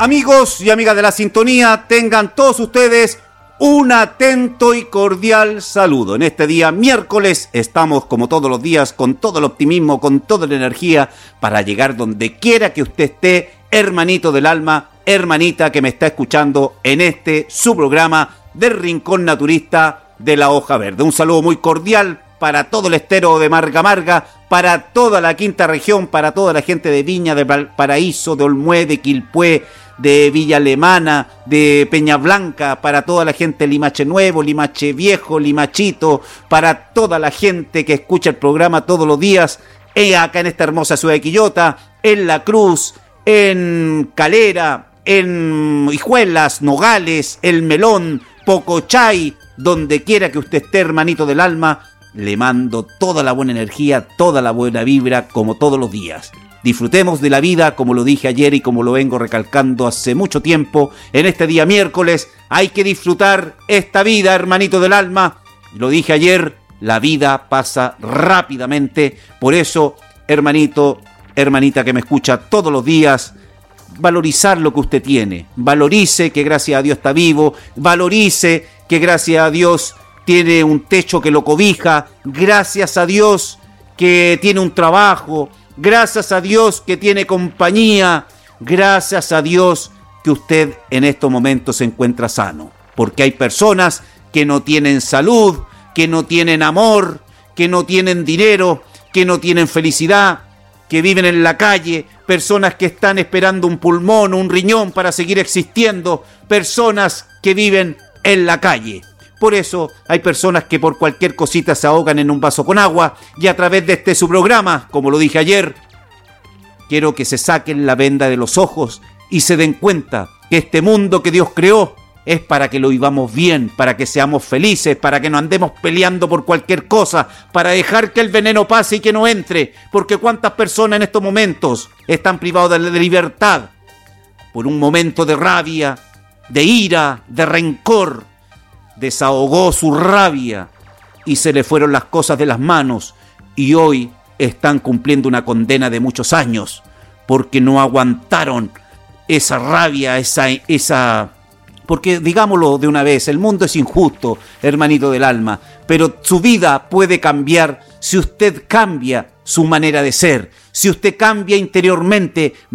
Amigos y amigas de la sintonía, tengan todos ustedes un atento y cordial saludo. En este día miércoles estamos como todos los días con todo el optimismo, con toda la energía para llegar donde quiera que usted esté, hermanito del alma, hermanita que me está escuchando en este su programa del Rincón Naturista de la Hoja Verde. Un saludo muy cordial para todo el estero de Marga Marga, para toda la quinta región, para toda la gente de Viña, de Valparaíso, de Olmué, de Quilpué, de Villa Alemana, de Peña Blanca, para toda la gente de Limache Nuevo, Limache Viejo, Limachito, para toda la gente que escucha el programa todos los días, acá en esta hermosa ciudad de Quillota, en La Cruz, en Calera, en Hijuelas, Nogales, El Melón, Pocochay, donde quiera que usted esté, hermanito del alma, le mando toda la buena energía, toda la buena vibra, como todos los días. Disfrutemos de la vida, como lo dije ayer y como lo vengo recalcando hace mucho tiempo. En este día miércoles hay que disfrutar esta vida, hermanito del alma. Lo dije ayer, la vida pasa rápidamente. Por eso, hermanito, hermanita que me escucha todos los días, valorizar lo que usted tiene. Valorice que gracias a Dios está vivo. Valorice que gracias a Dios tiene un techo que lo cobija. Gracias a Dios que tiene un trabajo. Gracias a Dios que tiene compañía. Gracias a Dios que usted en estos momentos se encuentra sano. Porque hay personas que no tienen salud, que no tienen amor, que no tienen dinero, que no tienen felicidad, que viven en la calle, personas que están esperando un pulmón o un riñón para seguir existiendo, personas que viven en la calle. Por eso hay personas que por cualquier cosita se ahogan en un vaso con agua, y a través de este su programa, como lo dije ayer, quiero que se saquen la venda de los ojos y se den cuenta que este mundo que Dios creó es para que lo vivamos bien, para que seamos felices, para que no andemos peleando por cualquier cosa, para dejar que el veneno pase y que no entre, porque cuántas personas en estos momentos están privados de la libertad por un momento de rabia, de ira, de rencor. Desahogó su rabia y se le fueron las cosas de las manos, y hoy están cumpliendo una condena de muchos años porque no aguantaron esa rabia, esa porque digámoslo de una vez, el mundo es injusto, hermanito del alma, pero su vida puede cambiar si usted cambia su manera de ser, si usted cambia interiormente.